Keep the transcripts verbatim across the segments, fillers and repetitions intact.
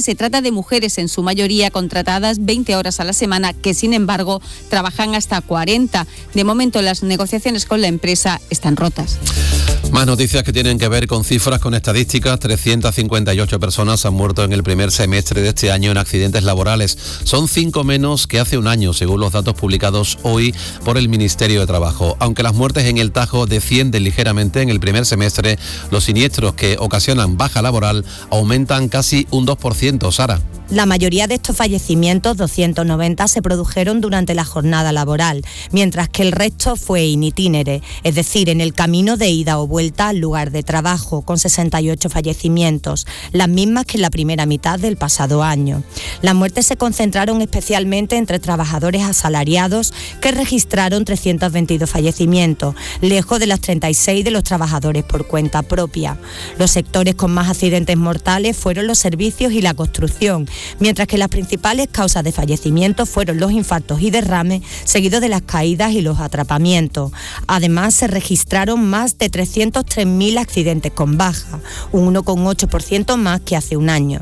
Se trata de mujeres, en su mayoría contratadas veinte horas a la semana, que sin embargo trabajan hasta cuarenta. De momento las negociaciones con la empresa están rotas. Más noticias que tienen que ver con cifras, con estadísticas. trescientas cincuenta y ocho personas han muerto en el primer semestre de este año en accidentes laborales. Son cinco menos que hace un año, según los datos publicados hoy por el Ministerio de Trabajo. Aunque las muertes en el Tajo descienden ligeramente en el primer semestre, los siniestros que ocasionan baja laboral aumentan casi un dos por ciento. Sara. La mayoría de estos fallecimientos, doscientos noventa, se produjeron durante la jornada laboral, mientras que el resto fue in itinere, es decir, en el camino de ida o vuelta al lugar de trabajo, con sesenta y ocho fallecimientos, las mismas que en la primera mitad del pasado año. Las muertes se concentraron especialmente entre trabajadores asalariados, que registraron trescientos veintidós fallecimientos, lejos de las treinta y seis de los trabajadores por cuenta propia. Los sectores con más accidentes mortales fueron los servicios y la construcción, mientras que las principales causas de fallecimiento fueron los infartos y derrames, seguidos de las caídas y los atrapamientos. Además, se registraron más de trescientos tres mil accidentes con baja, un uno coma ocho por ciento más que hace un año.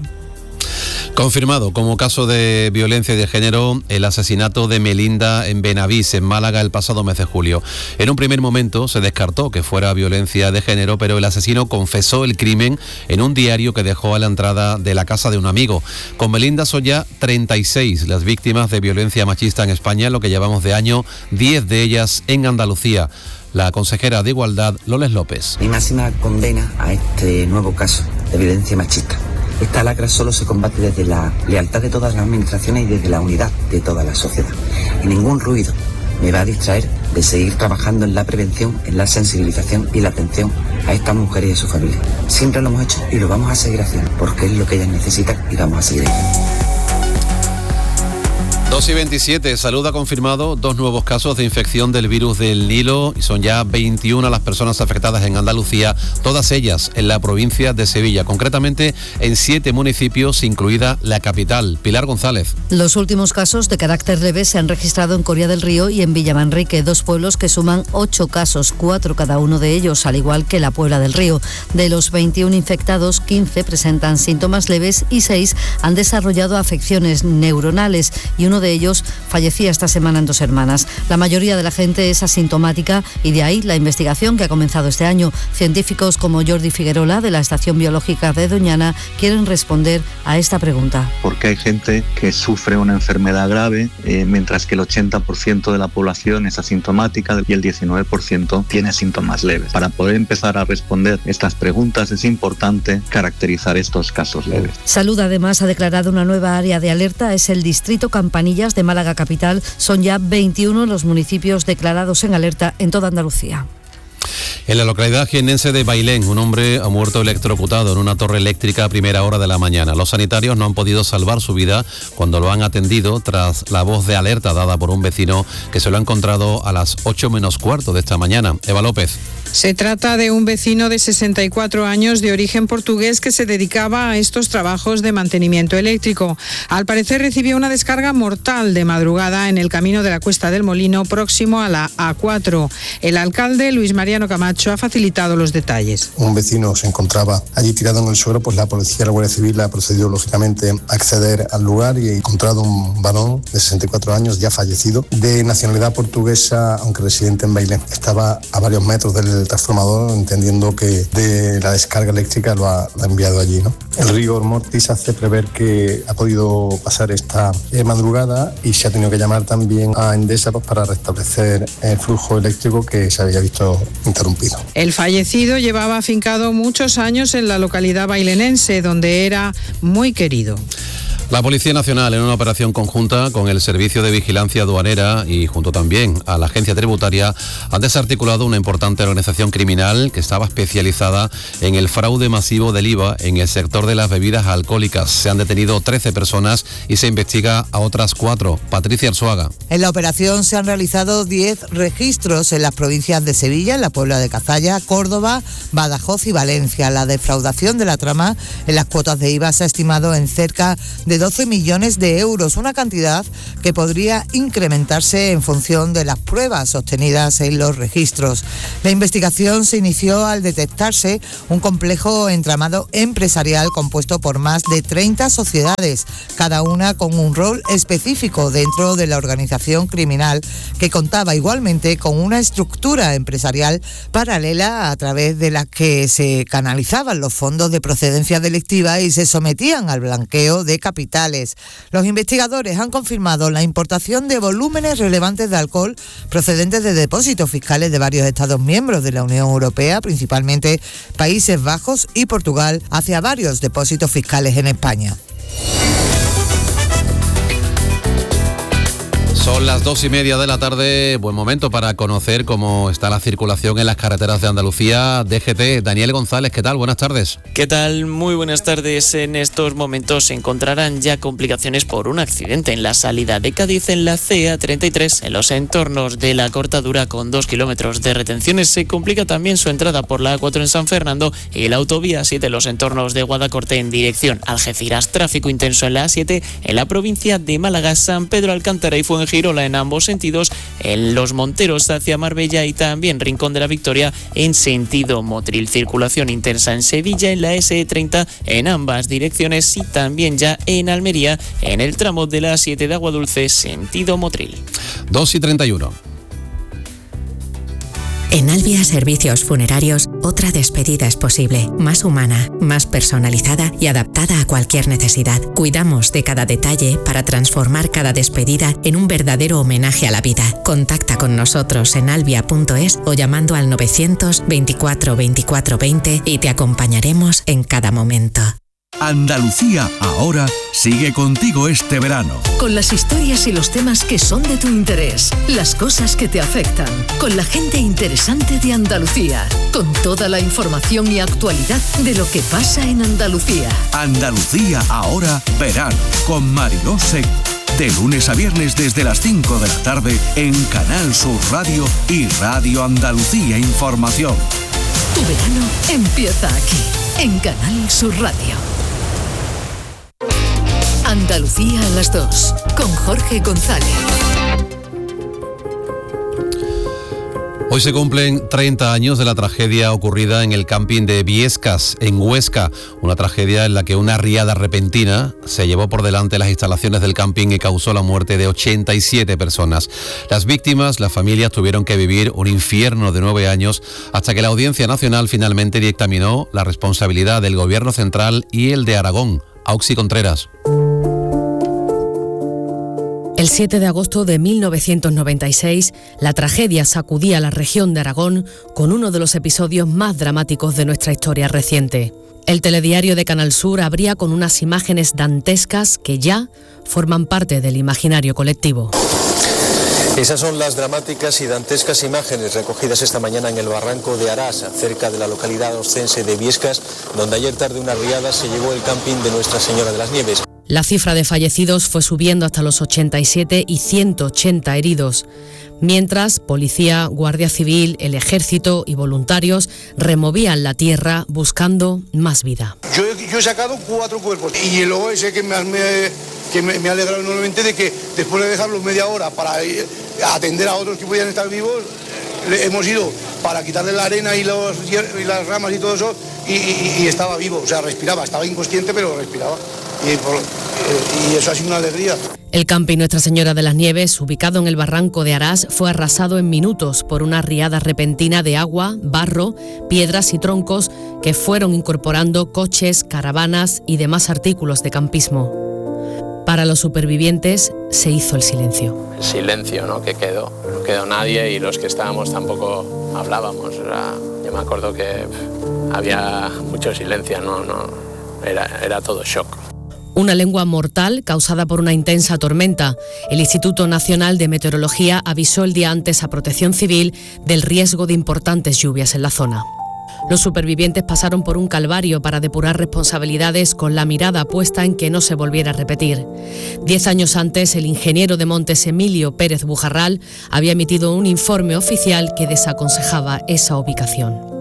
Confirmado como caso de violencia de género el asesinato de Melinda en Benavís, en Málaga, el pasado mes de julio. En un primer momento se descartó que fuera violencia de género, pero el asesino confesó el crimen en un diario que dejó a la entrada de la casa de un amigo. Con Melinda son ya treinta y seis las víctimas de violencia machista en España, lo que llevamos de año, diez de ellas en Andalucía. La consejera de Igualdad, Loles López. Mi máxima condena a este nuevo caso de violencia machista. Esta lacra solo se combate desde la lealtad de todas las administraciones y desde la unidad de toda la sociedad. Y ningún ruido me va a distraer de seguir trabajando en la prevención, en la sensibilización y la atención a estas mujeres y a su familia. Siempre lo hemos hecho y lo vamos a seguir haciendo, porque es lo que ellas necesitan y vamos a seguir haciendo. dos y veintisiete, Salud ha confirmado dos nuevos casos de infección del virus del Nilo y son ya veintiuna las personas afectadas en Andalucía, todas ellas en la provincia de Sevilla, concretamente en siete municipios, incluida la capital. Pilar González. Los últimos casos de carácter leve se han registrado en Coria del Río y en Villamanrique, dos pueblos que suman ocho casos, cuatro cada uno de ellos, al igual que la Puebla del Río. De los veintiún infectados, quince presentan síntomas leves y seis han desarrollado afecciones neuronales y uno de ellos fallecía esta semana en Dos Hermanas. La mayoría de la gente es asintomática y de ahí la investigación que ha comenzado este año. Científicos como Jordi Figuerola, de la Estación Biológica de Doñana, quieren responder a esta pregunta. Porque hay gente que sufre una enfermedad grave, eh, mientras que el ochenta por ciento de la población es asintomática y el diecinueve por ciento tiene síntomas leves. Para poder empezar a responder estas preguntas es importante caracterizar estos casos leves. Salud además ha declarado una nueva área de alerta, es el distrito Campanillas de Málaga capital. Son ya veintiuno los municipios declarados en alerta en toda Andalucía. En la localidad jiennense de Bailén, un hombre ha muerto electrocutado en una torre eléctrica a primera hora de la mañana. Los sanitarios no han podido salvar su vida cuando lo han atendido tras la voz de alerta dada por un vecino que se lo ha encontrado a las ocho menos cuarto de esta mañana. Eva López. Se trata de un vecino de sesenta y cuatro años de origen portugués que se dedicaba a estos trabajos de mantenimiento eléctrico. Al parecer recibió una descarga mortal de madrugada en el camino de la Cuesta del Molino, próximo a la A cuatro. El alcalde, Luis Mariano Camacho, ha facilitado los detalles. Un vecino se encontraba allí tirado en el suelo, pues la policía de la Guardia Civil ha procedido lógicamente a acceder al lugar y ha encontrado un varón de sesenta y cuatro años ya fallecido, de nacionalidad portuguesa, aunque residente en Bailén. Estaba a varios metros del transformador, entendiendo que de la descarga eléctrica lo ha, lo ha enviado allí, ¿no? El río Mortis hace prever que ha podido pasar esta eh, madrugada y se ha tenido que llamar también a Endesa pues, para restablecer el flujo eléctrico que se había visto interrumpido. El fallecido llevaba afincado muchos años en la localidad bailenense, donde era muy querido. La Policía Nacional, en una operación conjunta con el Servicio de Vigilancia Aduanera y junto también a la Agencia Tributaria, han desarticulado una importante organización criminal que estaba especializada en el fraude masivo del I V A en el sector de las bebidas alcohólicas. Se han detenido trece personas y se investiga a otras cuatro. Patricia Arzuaga. En la operación se han realizado diez registros en las provincias de Sevilla, en la Puebla de Cazalla, Córdoba, Badajoz y Valencia. La defraudación de la trama en las cuotas de I V A se ha estimado en cerca de de doce millones de euros, una cantidad que podría incrementarse en función de las pruebas obtenidas en los registros. La investigación se inició al detectarse un complejo entramado empresarial compuesto por más de treinta sociedades, cada una con un rol específico dentro de la organización criminal, que contaba igualmente con una estructura empresarial paralela a través de la que se canalizaban los fondos de procedencia delictiva y se sometían al blanqueo de capitales. Los investigadores han confirmado la importación de volúmenes relevantes de alcohol procedentes de depósitos fiscales de varios Estados miembros de la Unión Europea, principalmente Países Bajos y Portugal, hacia varios depósitos fiscales en España. Son las dos y media de la tarde, buen momento para conocer cómo está la circulación en las carreteras de Andalucía. D G T, Daniel González, ¿qué tal? Buenas tardes. ¿Qué tal? Muy buenas tardes. En estos momentos se encontrarán ya complicaciones por un accidente en la salida de Cádiz en la C A treinta y tres, en los entornos de la Cortadura, con dos kilómetros de retenciones. Se complica también su entrada por la A cuatro en San Fernando y la autovía siete en los entornos de Guadacorte en dirección Algeciras. Tráfico intenso en la A siete en la provincia de Málaga, San Pedro Alcántara y Fuengirola en ambos sentidos, en Los Monteros hacia Marbella y también Rincón de la Victoria en sentido Motril. Circulación intensa en Sevilla en la S E treinta en ambas direcciones y también ya en Almería en el tramo de la A siete de Aguadulce sentido Motril. dos y treinta y uno. En Albia Servicios Funerarios, otra despedida es posible, más humana, más personalizada y adaptada a cualquier necesidad. Cuidamos de cada detalle para transformar cada despedida en un verdadero homenaje a la vida. Contacta con nosotros en albia punto es o llamando al novecientos veinticuatro veinticuatro veinte y te acompañaremos en cada momento. Andalucía Ahora sigue contigo este verano. Con las historias y los temas que son de tu interés, las cosas que te afectan, con la gente interesante de Andalucía, con toda la información y actualidad de lo que pasa en Andalucía. Andalucía Ahora verano, con Mariló Seco. De lunes a viernes desde las cinco de la tarde en Canal Sur Radio y Radio Andalucía Información. Tu verano empieza aquí, en Canal Sur Radio. Andalucía a las dos, con Jorge González. Hoy se cumplen treinta años de la tragedia ocurrida en el camping de Viescas, en Huesca. Una tragedia en la que una riada repentina se llevó por delante las instalaciones del camping y causó la muerte de ochenta y siete personas. Las víctimas, las familias, tuvieron que vivir un infierno de nueve años hasta que la Audiencia Nacional finalmente dictaminó la responsabilidad del Gobierno Central y el de Aragón. Auxi Contreras. El siete de agosto de mil novecientos noventa y seis, la tragedia sacudía la región de Aragón con uno de los episodios más dramáticos de nuestra historia reciente. El telediario de Canal Sur abría con unas imágenes dantescas que ya forman parte del imaginario colectivo. Esas son las dramáticas y dantescas imágenes recogidas esta mañana en el barranco de Arás, cerca de la localidad oscense de Viescas, donde ayer tarde una riada se llevó el camping de Nuestra Señora de las Nieves. La cifra de fallecidos fue subiendo hasta los ochenta y siete y ciento ochenta heridos, mientras policía, guardia civil, el ejército y voluntarios removían la tierra buscando más vida. Yo, yo he sacado cuatro cuerpos y luego ese que me, me, que me, me ha alegrado enormemente de que después de dejarlos media hora para ir a atender a otros que podían estar vivos, hemos ido para quitarle la arena y, los, y las ramas y todo eso y, y, y estaba vivo, o sea, respiraba, estaba inconsciente pero respiraba. Y, por, y eso ha sido una alegría. El camping Nuestra Señora de las Nieves, ubicado en el barranco de Arás, fue arrasado en minutos por una riada repentina de agua, barro, piedras y troncos que fueron incorporando coches, caravanas y demás artículos de campismo. Para los supervivientes se hizo el silencio. El silencio, ¿no?, que quedó. No quedó nadie y los que estábamos tampoco hablábamos. Era, yo me acuerdo que pff, había mucho silencio, no, no, era, era todo shock. Una lengua mortal causada por una intensa tormenta. El Instituto Nacional de Meteorología avisó el día antes a Protección Civil del riesgo de importantes lluvias en la zona. Los supervivientes pasaron por un calvario para depurar responsabilidades con la mirada puesta en que no se volviera a repetir. Diez años antes, el ingeniero de Montes, Emilio Pérez Bujarral, había emitido un informe oficial que desaconsejaba esa ubicación.